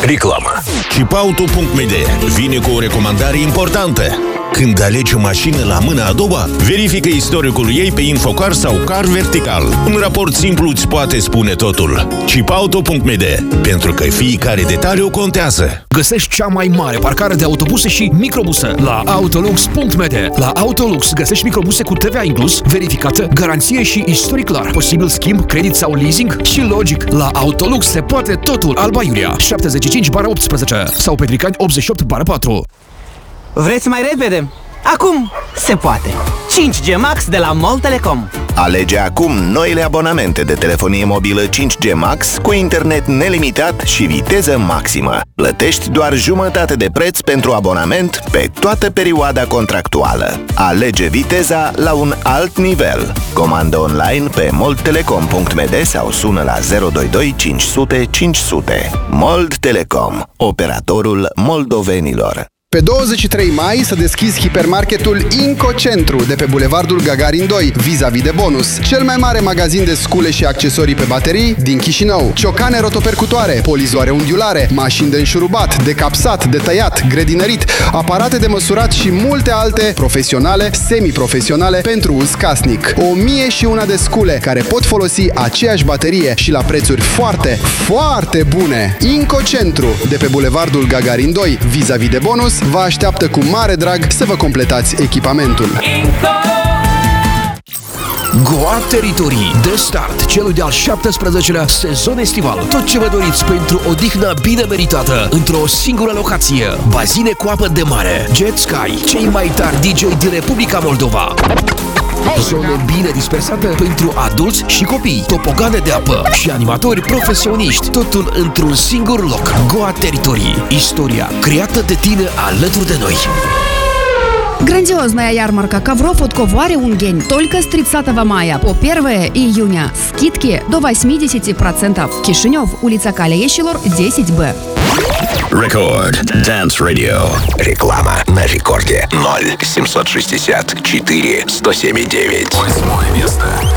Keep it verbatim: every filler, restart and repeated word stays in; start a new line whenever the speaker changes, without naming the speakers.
Reclamă.
Chipauto punct m d vine cu o recomandare importantă. Când alegi o mașină la mâna a doua, verifică istoricul ei pe Infocar sau Car Vertical. Un raport simplu îți poate spune totul. Chipauto punct m d, pentru că fiecare detaliu contează.
Găsești cea mai mare parcare de autobuse și microbuse la Autolux punct m d. La Autolux găsești microbuse cu T V A inclus, verificată, garanție și istoric clar. Posibil schimb, credit sau leasing? Și logic, la Autolux se poate totul. Alba Iulia, șaptezeci și cinci bară optsprezece sau Petricani optzeci și opt bară patru.
Vreți mai repede? Acum se poate! cinci G Max de la MOL Telecom.
Alege acum noile abonamente de telefonie mobilă cinci G Max cu internet nelimitat și viteză maximă. Plătești doar jumătate de preț pentru abonament pe toată perioada contractuală. Alege viteza la un alt nivel. Comandă online pe mold telecom punct m d sau sună la zero doi doi cinci zero zero cinci zero zero. Mold Telecom, operatorul moldovenilor.
Pe douăzeci și trei mai s-a deschis hipermarketul Incocentru de pe Bulevardul Gagarin doi, vis-a-vis de Bonus. Cel mai mare magazin de scule și accesorii pe baterii din Chișinău. Ciocane rotopercutoare, polizoare unghiulare, mașini de înșurubat, de capsat, de tăiat, grădinărit, aparate de măsurat și multe alte profesionale, semi-profesionale pentru uz casnic. O mie și una de scule care pot folosi aceeași baterie și la prețuri foarte, foarte bune. Incocentru de pe Bulevardul Gagarin doi, vis-a-vis de Bonus, vă așteaptă cu mare drag să vă completați echipamentul.
Goa Teritorii. De start, celui de-al șaptesprezecelea sezon estival. Tot ce vă doriți pentru o odihnă bine meritată într-o singură locație. Bazine cu apă de mare, Jet Sky, cei mai tari D J din Republica Moldova. Zone bine dispersate pentru adulți și copii, topogane de apă și animatori profesioniști, totul într-un singur loc. Goa Teritorii. Istoria creată de tine alături de noi.
Грандиозная ярмарка ковров от Ковари Унгень только с тридцатого мая по первое июня. Скидки до восемьдесят процентов. Кишинев, улица Калия Щелор, десять Б.
Record Dance Radio. Реклама на рекорде ноль семьсот шестьдесят четыре сто семь девять. Восьмое место.